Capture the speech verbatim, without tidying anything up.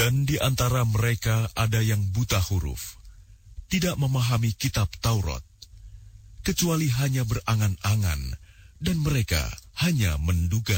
Dan di antara mereka ada yang buta huruf, tidak memahami kitab Taurat, kecuali hanya berangan-angan, dan mereka hanya menduga.